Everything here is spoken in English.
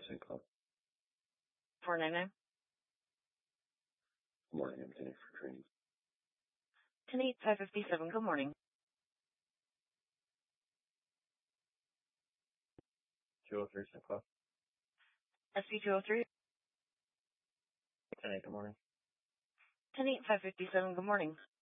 St. Cloud. 499. Good morning, I'm Kenny for training. 10557. Good morning. 203 St. Cloud. SB 203. 10-8, good morning. 10557. Good morning.